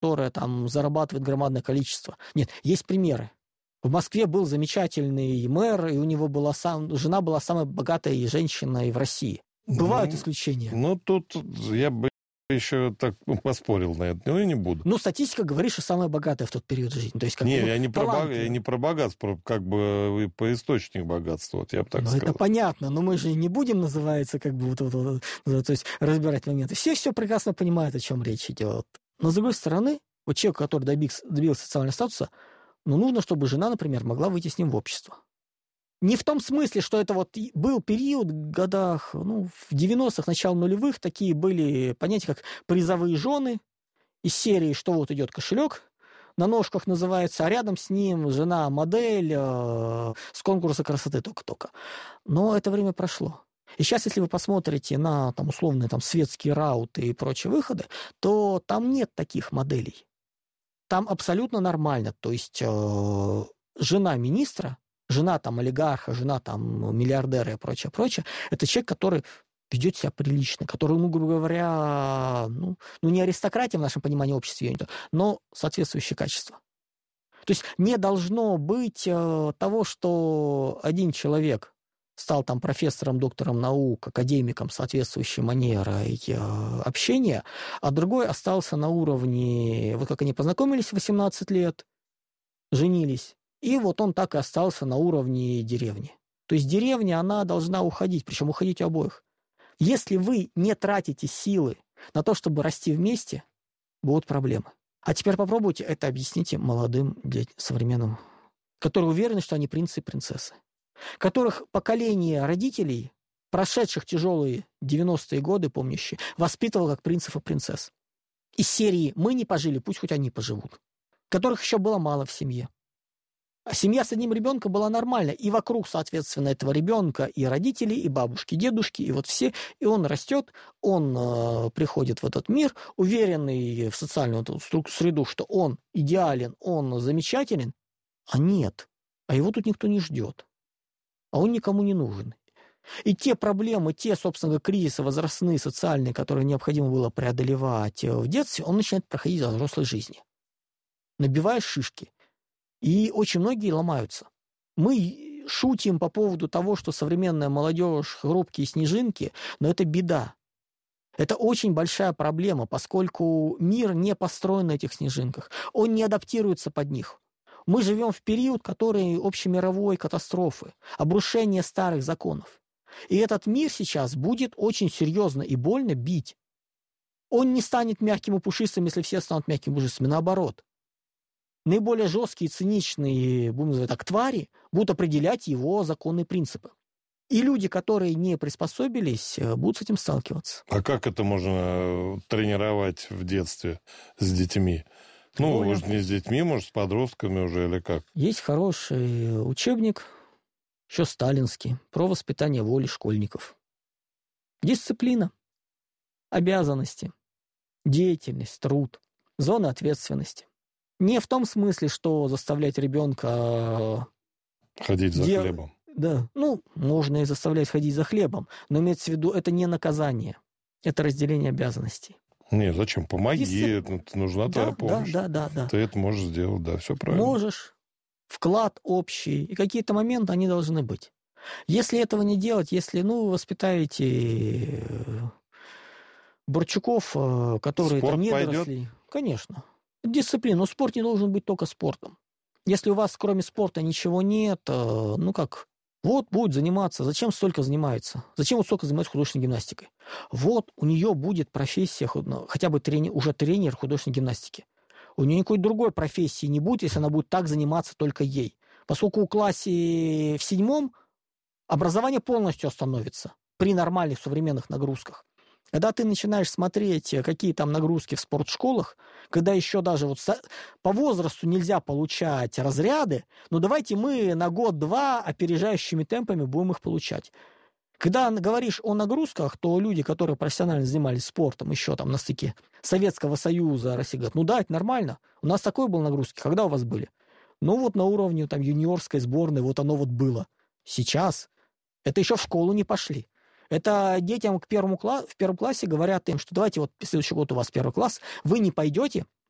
которая там зарабатывает громадное количество. Нет, есть примеры. В Москве был замечательный мэр, и у него жена была самой богатой женщиной в России. Бывают исключения. Ну, тут я бы еще так поспорил на это, но я не буду. Ну, статистика говорит, что самая богатая в тот период жизни. То есть, как я не про богатство, как бы по источник богатства, вот я бы так сказал. Это понятно, но мы же не будем, называется, как бы то есть разбирать моменты. Все прекрасно понимают, о чем речь идет. Но, с другой стороны, вот человек, который добился социального статуса, нужно, чтобы жена, например, могла выйти с ним в общество. Не в том смысле, что это вот был период в годах, в 90-х, начало нулевых, такие были понятия, как призовые жены из серии, что вот идет кошелек, на ножках называется, а рядом с ним жена-модель с конкурса красоты только-только. Но это время прошло. И сейчас, если вы посмотрите на условные светские рауты и прочие выходы, то там нет таких моделей. Там абсолютно нормально. То есть жена министра, жена олигарха, жена миллиардера и прочее, это человек, который ведет себя прилично, который, грубо говоря, не аристократия в нашем понимании общества, но соответствующее качество. То есть не должно быть того, что один человек стал профессором, доктором наук, академиком соответствующей манерой общения, а другой остался на уровне, вот как они познакомились в 18 лет, женились, и вот он так и остался на уровне деревни. То есть деревня, она должна уходить, причем уходить у обоих. Если вы не тратите силы на то, чтобы расти вместе, будут проблемы. А теперь попробуйте это объясните молодым, современным, которые уверены, что они принцы и принцессы, которых поколение родителей, прошедших тяжелые 90-е годы, помнящие, воспитывало как принцев и принцесс. Из серии «Мы не пожили, пусть хоть они поживут», которых еще было мало в семье. А семья с одним ребенком была нормальна, и вокруг, соответственно, этого ребенка и родители, и бабушки, и дедушки, и вот все, и он растет, он приходит в этот мир, уверенный в социальную среду, что он идеален, он замечателен, а нет, а его тут никто не ждет, а он никому не нужен. И те проблемы, собственно, кризисы возрастные, социальные, которые необходимо было преодолевать в детстве, он начинает проходить во взрослой жизни, набивая шишки. И очень многие ломаются. Мы шутим по поводу того, что современная молодежь хрупкие снежинки, но это беда. Это очень большая проблема, поскольку мир не построен на этих снежинках. Он не адаптируется под них. Мы живем в период, который общемировой катастрофы, обрушения старых законов. И этот мир сейчас будет очень серьезно и больно бить. Он не станет мягким и пушистым, если все станут мягкими и пушистыми. Наоборот. Наиболее жесткие, циничные, будем называть так, твари будут определять его законы и принципы. И люди, которые не приспособились, будут с этим сталкиваться. А как это можно тренировать в детстве с детьми? Может, не с детьми, может, с подростками уже или как? Есть хороший учебник, еще сталинский, про воспитание воли школьников. Дисциплина, обязанности, деятельность, труд, зоны ответственности. Не в том смысле, что заставлять ребенка ходить за хлебом. Да, можно и заставлять ходить за хлебом, но имеется в виду, это не наказание, это разделение обязанностей. Не, зачем? Помоги, нужна твоя помощь. Да. Ты это можешь сделать, да, все правильно. Можешь, вклад общий, и какие-то моменты, они должны быть. Если этого не делать, если, воспитаете Борчуков, которые Спорт недоросли, пойдет? Конечно. Дисциплина. Но спорт не должен быть только спортом. Если у вас кроме спорта ничего нет, вот будет заниматься. Зачем столько занимается? Зачем вот столько занимается художественной гимнастикой? Вот у нее будет профессия, хотя бы уже тренер художественной гимнастики. У нее никакой другой профессии не будет, если она будет так заниматься только ей. Поскольку в классе в 7 образование полностью остановится при нормальных современных нагрузках. Когда ты начинаешь смотреть, какие там нагрузки в спортшколах, когда еще даже по возрасту нельзя получать разряды, давайте мы на год-два опережающими темпами будем их получать. Когда говоришь о нагрузках, то люди, которые профессионально занимались спортом еще на стыке Советского Союза, России, говорят, да, это нормально, у нас такой был нагрузки, когда у вас были? На уровне юниорской сборной оно было. Сейчас это еще в школу не пошли. Это детям в первом классе говорят им, что давайте следующий год у вас первый класс, вы не пойдете,